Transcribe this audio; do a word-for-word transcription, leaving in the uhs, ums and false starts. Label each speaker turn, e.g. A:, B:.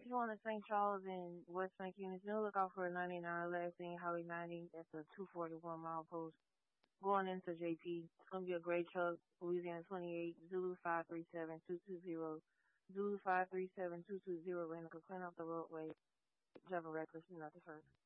A: fifty-one to Saint Charles in West Saint Eunice. New look out for a ninety-nine last seen Highway ninety. That's a two forty-one mile post going into J P. It's going to be a gray truck, Louisiana twenty-eight, Zulu five three seven two two zero. Zulu five three seven two two zero, ran a complaint off the roadway. Driver reckless, not the first.